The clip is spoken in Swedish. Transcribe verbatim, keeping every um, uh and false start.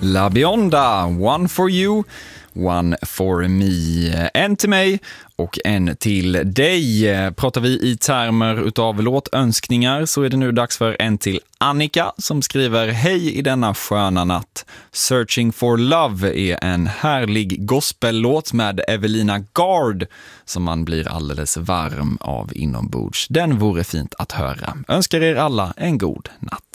La Bionda, One for you, One for me. En till mig och en till dig. Pratar vi i termer utav låtönskningar så är det nu dags för en till Annika som skriver: hej i denna sköna natt. Searching for Love är en härlig gospellåt med Evelina Gard som man blir alldeles varm av inombords. Den vore fint att höra. Önskar er alla en god natt.